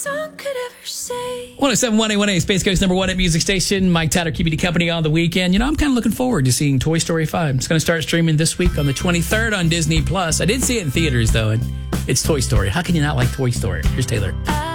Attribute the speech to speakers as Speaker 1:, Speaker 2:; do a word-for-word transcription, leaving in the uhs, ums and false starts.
Speaker 1: song could ever say.
Speaker 2: one oh seven point one A, Space Coast number one at Music Station. Mike Tyler keeping you company on the weekend. You know, I'm kind of looking forward to seeing Toy Story five. It's going to start streaming this week on the twenty-third on Disney Plus. I did see it in theaters, though, and it's Toy Story. How can you not like Toy Story? Here's Taylor.